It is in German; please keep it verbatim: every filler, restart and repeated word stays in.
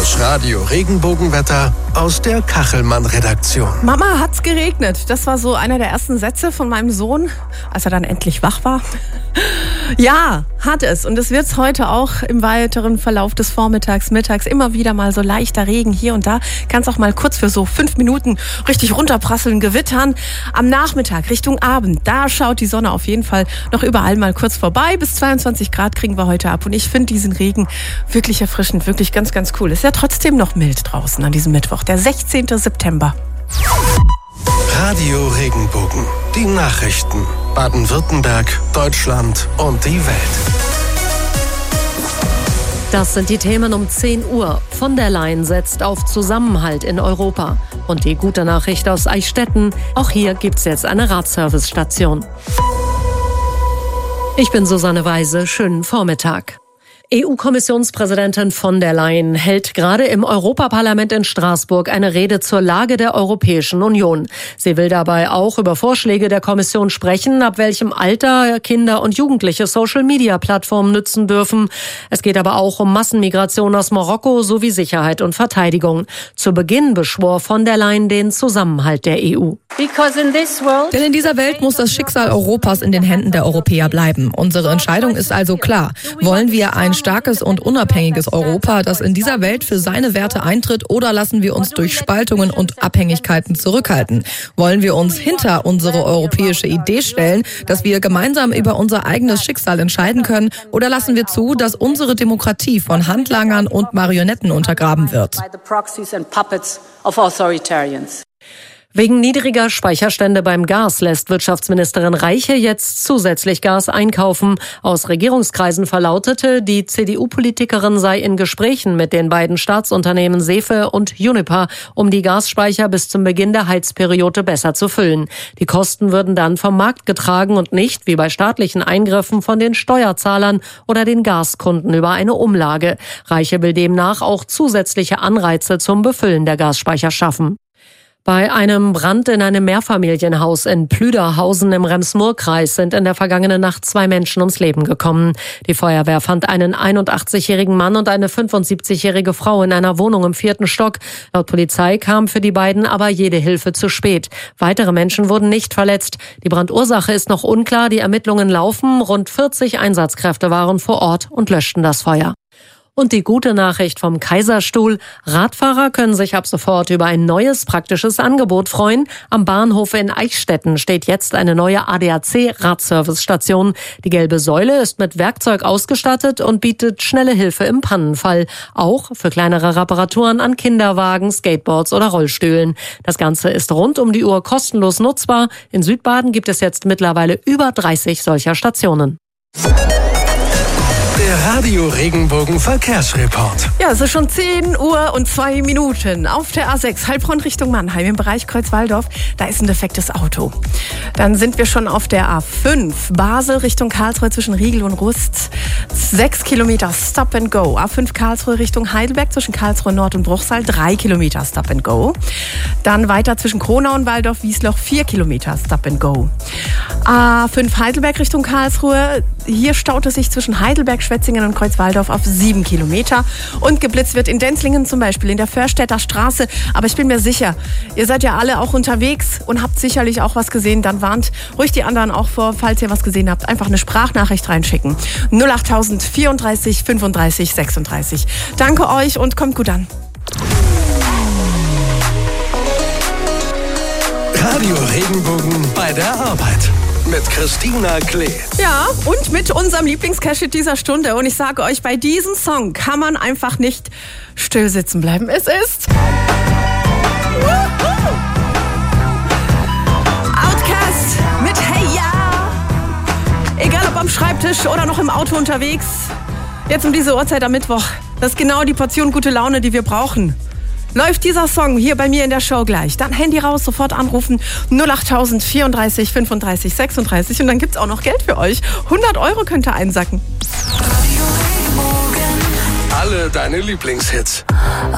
Das Radio-Regenbogenwetter aus der Kachelmann-Redaktion. Mama, hat's geregnet. Das war so einer der ersten Sätze von meinem Sohn, als er dann endlich wach war. Ja, hat es. Und es wird's heute auch im weiteren Verlauf des Vormittags, Mittags immer wieder mal so leichter Regen hier und da. Kann es auch mal kurz für so fünf Minuten richtig runterprasseln, gewittern. Am Nachmittag Richtung Abend, da schaut die Sonne auf jeden Fall noch überall mal kurz vorbei. Bis zweiundzwanzig Grad kriegen wir heute ab. Und ich finde diesen Regen wirklich erfrischend, wirklich ganz, ganz cool. Ist ja trotzdem noch mild draußen an diesem Mittwoch, der sechzehnten September. Radio Regenbogen. Die Nachrichten. Baden-Württemberg, Deutschland und die Welt. Das sind die Themen um zehn Uhr. Von der Leyen setzt auf Zusammenhalt in Europa. Und die gute Nachricht aus Eichstätten, auch hier gibt's jetzt eine Radservice-Station. Ich bin Susanne Weise, schönen Vormittag. E U-Kommissionspräsidentin von der Leyen hält gerade im Europaparlament in Straßburg eine Rede zur Lage der Europäischen Union. Sie will dabei auch über Vorschläge der Kommission sprechen, ab welchem Alter Kinder und Jugendliche Social-Media-Plattformen nutzen dürfen. Es geht aber auch um Massenmigration aus Marokko sowie Sicherheit und Verteidigung. Zu Beginn beschwor von der Leyen den Zusammenhalt der E U. Denn in dieser Welt muss das Schicksal Europas in den Händen der Europäer bleiben. Unsere Entscheidung ist also klar. Wollen wir ein starkes und unabhängiges Europa, das in dieser Welt für seine Werte eintritt, oder lassen wir uns durch Spaltungen und Abhängigkeiten zurückhalten? Wollen wir uns hinter unsere europäische Idee stellen, dass wir gemeinsam über unser eigenes Schicksal entscheiden können, oder lassen wir zu, dass unsere Demokratie von Handlangern und Marionetten untergraben wird? Wegen niedriger Speicherstände beim Gas lässt Wirtschaftsministerin Reiche jetzt zusätzlich Gas einkaufen. Aus Regierungskreisen verlautete, die C D U-Politikerin sei in Gesprächen mit den beiden Staatsunternehmen Sefe und Uniper, um die Gasspeicher bis zum Beginn der Heizperiode besser zu füllen. Die Kosten würden dann vom Markt getragen und nicht, wie bei staatlichen Eingriffen, von den Steuerzahlern oder den Gaskunden über eine Umlage. Reiche will demnach auch zusätzliche Anreize zum Befüllen der Gasspeicher schaffen. Bei einem Brand in einem Mehrfamilienhaus in Plüderhausen im Rems-Murr-Kreis sind in der vergangenen Nacht zwei Menschen ums Leben gekommen. Die Feuerwehr fand einen einundachtzigjährigen Mann und eine fünfundsiebzigjährige Frau in einer Wohnung im vierten Stock. Laut Polizei kam für die beiden aber jede Hilfe zu spät. Weitere Menschen wurden nicht verletzt. Die Brandursache ist noch unklar. Die Ermittlungen laufen. Rund vierzig Einsatzkräfte waren vor Ort und löschten das Feuer. Und die gute Nachricht vom Kaiserstuhl: Radfahrer können sich ab sofort über ein neues praktisches Angebot freuen. Am Bahnhof in Eichstätten steht jetzt eine neue A D A C-Radservice-Station. Die gelbe Säule ist mit Werkzeug ausgestattet und bietet schnelle Hilfe im Pannenfall. Auch für kleinere Reparaturen an Kinderwagen, Skateboards oder Rollstühlen. Das Ganze ist rund um die Uhr kostenlos nutzbar. In Südbaden gibt es jetzt mittlerweile über dreißig solcher Stationen. Der Radio Regenbogen Verkehrsreport. Ja, es ist schon zehn Uhr und zwei Minuten. Auf der A sechs, Heilbronn Richtung Mannheim im Bereich Kreuzwaldorf, da ist ein defektes Auto. Dann sind wir schon auf der A fünf, Basel Richtung Karlsruhe zwischen Riegel und Rust. Sechs Kilometer Stop and Go. A fünf Karlsruhe Richtung Heidelberg zwischen Karlsruhe Nord und Bruchsal, drei Kilometer Stop and Go. Dann weiter zwischen Kronau und Waldorf-Wiesloch, vier Kilometer Stop and Go. A fünf Heidelberg Richtung Karlsruhe. Hier staut es sich zwischen Heidelberg, Schwetzingen und Kreuzwaldorf auf sieben Kilometer. Und geblitzt wird in Denzlingen zum Beispiel in der Förstädter Straße. Aber ich bin mir sicher, ihr seid ja alle auch unterwegs und habt sicherlich auch was gesehen. Dann warnt ruhig die anderen auch vor, falls ihr was gesehen habt. Einfach eine Sprachnachricht reinschicken. null achttausend vierunddreißig fünfunddreißig sechsunddreißig. Danke euch und kommt gut an. Radio Regenbogen bei der Arbeit. Mit Christina Klee. Ja, und mit unserem Lieblingscash dieser Stunde. Und ich sage euch, bei diesem Song kann man einfach nicht still sitzen bleiben. Es ist Outkast mit Hey Ja. Egal ob am Schreibtisch oder noch im Auto unterwegs. Jetzt um diese Uhrzeit am Mittwoch. Das ist genau die Portion gute Laune, die wir brauchen. Läuft dieser Song hier bei mir in der Show gleich, dann Handy raus, sofort anrufen, null achttausend vierunddreißig fünfunddreißig sechsunddreißig und dann gibt's auch noch Geld für euch. hundert Euro könnt ihr einsacken. Alle deine Lieblingshits.